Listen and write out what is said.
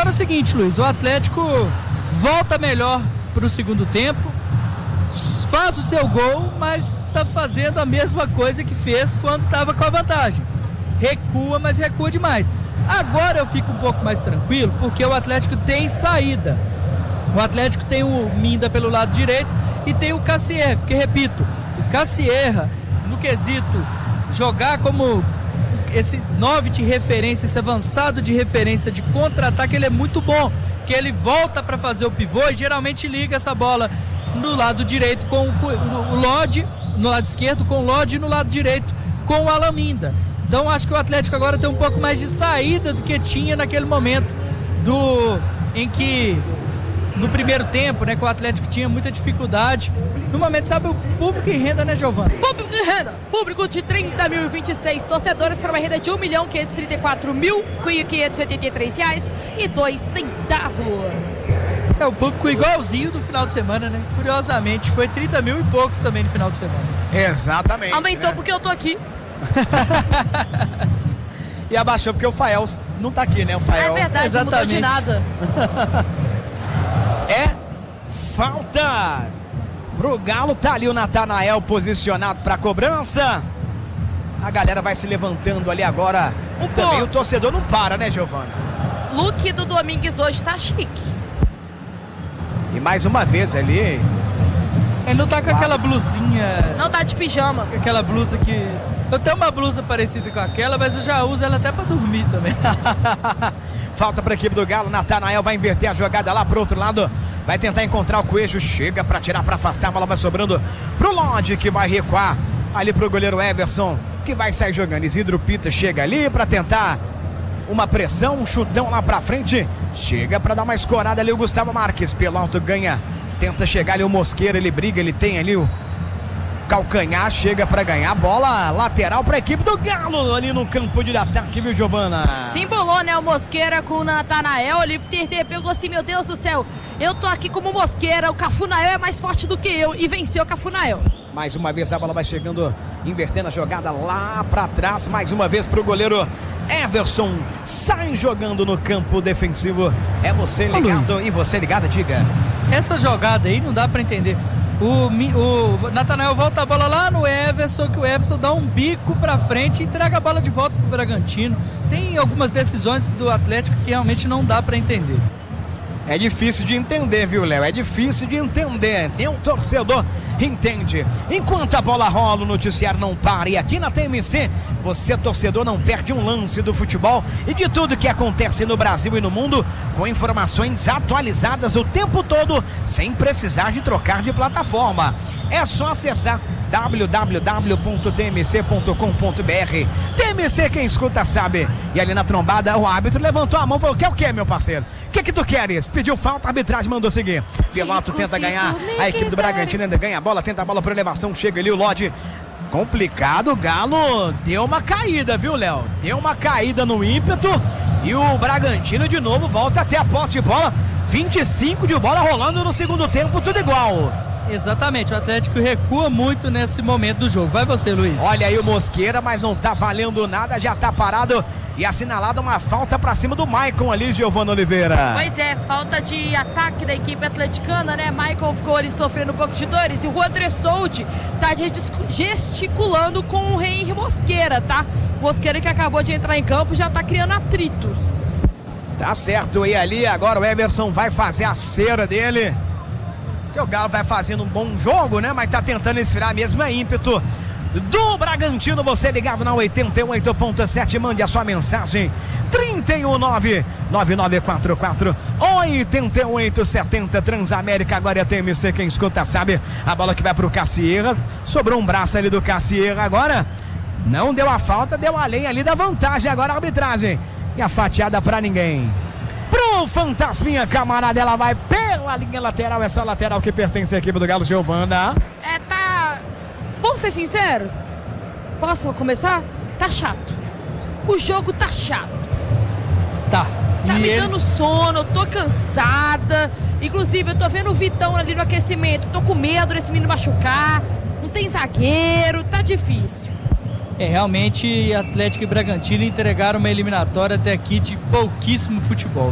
Agora é o seguinte, Luiz, o Atlético volta melhor para o segundo tempo, faz o seu gol, mas está fazendo a mesma coisa que fez quando estava com a vantagem. Recua, mas recua demais. Agora eu fico um pouco mais tranquilo, porque o Atlético tem saída. O Atlético tem o Minda pelo lado direito e tem o Cassierra, porque, repito, o Cassierra, no quesito, jogar como esse 9 de referência, esse avançado de referência de contra-ataque, ele é muito bom, que ele volta para fazer o pivô e geralmente liga essa bola no lado direito com o Lodge, no lado esquerdo com o Lodge e no lado direito com o Alan Minda. Então acho que o Atlético agora tem um pouco mais de saída do que tinha naquele momento em que no primeiro tempo, né, que o Atlético tinha muita dificuldade. No momento, sabe, o público em renda, né, Giovana? Público em renda, público de 30.026 torcedores para uma renda de R$1.534.583,02. É o público igualzinho do final de semana, né? Curiosamente, foi 30 mil e poucos também no final de semana. Exatamente. Aumentou, né? porque eu tô aqui. E abaixou porque o Fael não tá aqui, né? O Fael. É verdade, exatamente. Não mudou de nada. É falta pro Galo. Tá ali o Natanael posicionado pra cobrança. A galera vai se levantando ali agora. Também o torcedor não para, né, Giovana? Look do Domingues hoje tá chique. E mais uma vez ali. Ele não tá com aquela blusinha. Não tá de pijama. Aquela blusa que. Eu tenho uma blusa parecida com aquela, mas eu já uso ela até pra dormir também. Falta para a equipe do Galo. Natanael vai inverter a jogada lá pro outro lado. Vai tentar encontrar o Coelho. Chega para tirar, para afastar. A bola vai sobrando pro Lodge, que vai recuar ali pro goleiro Everson, que vai sair jogando. Isidro Pita chega ali para tentar uma pressão, um chutão lá pra frente. Chega para dar uma escorada ali o Gustavo Marques. Pelo alto ganha. Tenta chegar ali o Mosqueira. Ele briga, ele tem ali o calcanhar, chega para ganhar. Bola lateral para a equipe do Galo ali no campo de ataque, viu, Giovana? Simbolou, né, o Mosqueira com o Natanael. Ele pegou assim, meu Deus do céu, eu tô aqui como Mosqueira, o Cafunael é mais forte do que eu, e venceu o Cafunael. Mais uma vez a bola vai chegando, invertendo a jogada lá para trás, mais uma vez pro goleiro Everson. Sai jogando no campo defensivo. É você ligado e você ligada, diga. Essa jogada aí não dá para entender. O Natanael volta a bola lá no Everson, que o Everson dá um bico pra frente e entrega a bola de volta pro Bragantino. Tem algumas decisões do Atlético que realmente não dá pra entender. É difícil de entender, viu, Léo? É difícil de entender. Tem um torcedor, entende. Enquanto a bola rola, o noticiário não para. E aqui na TMC, você, torcedor, não perde um lance do futebol e de tudo que acontece no Brasil e no mundo, com informações atualizadas o tempo todo, sem precisar de trocar de plataforma. É só acessar www.tmc.com.br. TMC, quem escuta sabe. E ali na trombada, o árbitro levantou a mão e falou: quer o quê, meu parceiro? O que tu queres? Pediu falta, a arbitragem mandou seguir. Piloto tenta ganhar, a equipe do Bragantino ainda ganha a bola, tenta a bola por elevação, chega ali o Lodge. Complicado, o Galo deu uma caída, viu, Léo? Deu uma caída no ímpeto e o Bragantino de novo volta até a posse de bola. 25 de bola rolando no segundo tempo, tudo igual. Exatamente, o Atlético recua muito nesse momento do jogo. Vai você, Luiz. Olha aí o Mosqueira, mas não tá valendo nada, já tá parado e assinalada uma falta pra cima do Maicon ali, Giovana Oliveira. Pois é, falta de ataque da equipe atleticana, né? Maicon ficou ali sofrendo um pouco de dores e o Juan Tressoldi tá gesticulando com o Henry Mosqueira, tá? Mosqueira, que acabou de entrar em campo, já tá criando atritos. Tá certo, e ali agora o Everson vai fazer a cera dele. Porque o Galo vai fazendo um bom jogo, né? Mas tá tentando esfriar mesmo, é ímpeto do Bragantino. Você ligado na 88.7, mande a sua mensagem. 319-9944-8870 Transamérica. Agora é TMC, quem escuta sabe. A bola que vai pro Cassierra. Sobrou um braço ali do Cassierra agora. Não deu a falta, deu a lenha ali da vantagem. Agora a arbitragem. E a fatiada pra ninguém. Pro Fantasminha, camarada, ela vai pela linha lateral, essa lateral que pertence à equipe do Galo, Giovana. Tá... Vamos ser sinceros? Posso começar? Tá chato. O jogo tá chato. Tá. Tá me dando sono, eu tô cansada. Inclusive, eu tô vendo o Vitão ali no aquecimento. Tô com medo desse menino machucar. Não tem zagueiro, tá difícil. Realmente, Atlético e Bragantino entregaram uma eliminatória até aqui de pouquíssimo futebol.